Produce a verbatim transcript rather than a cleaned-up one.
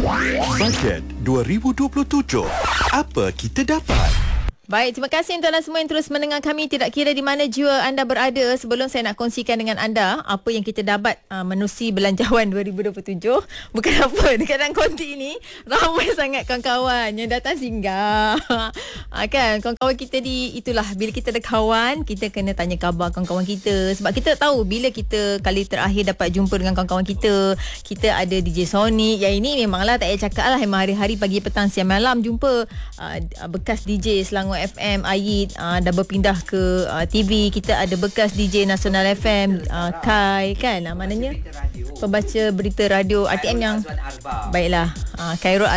Bajet dua ribu dua puluh tujuh. Apa kita dapat? Baik, terima kasih untuk anda semua yang terus mendengar kami. Tidak kira di mana jua anda berada. Sebelum saya nak kongsikan dengan anda apa yang kita dapat uh, menerusi Belanjawan dua ribu dua puluh tujuh. Bukan apa, dekat dalam konti ni ramai sangat kawan-kawan yang datang singgah. uh, kan, kawan-kawan kita di itulah, bila kita ada kawan, kita kena tanya khabar kawan-kawan kita. Sebab kita tahu bila kita kali terakhir dapat jumpa dengan kawan-kawan kita. Kita ada D J Sonic. Yang ini memanglah tak payah cakap lah. Memang hari-hari, pagi, petang, siang, malam jumpa uh, bekas D J Selangor F M Ayid uh, dah berpindah ke uh, T V. Kita ada bekas D J Nasional F M uh, Kai kan, uh, maknanya pembaca berita radio R T M yang baiklah, uh, Khairul